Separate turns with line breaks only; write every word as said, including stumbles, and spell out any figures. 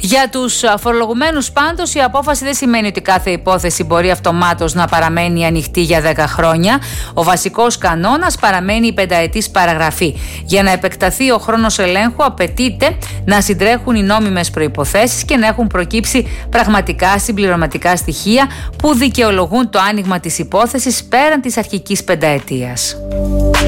Για τους φορολογουμένους πάντως η απόφαση δεν σημαίνει ότι κάθε υπόθεση μπορεί αυτομάτως να παραμένει ανοιχτή για δέκα χρόνια. Ο βασικός κανόνας παραμένει η πενταετής παραγραφή. Για να επεκταθεί ο χρόνος ελέγχου απαιτείται να συντρέχουν οι νόμιμες προϋποθέσεις και να έχουν προκύψει πραγματικά συμπληρωματικά στοιχεία που δικαιολογούν το άνοιγμα της υπόθεσης πέραν της αρχικής πενταετίας.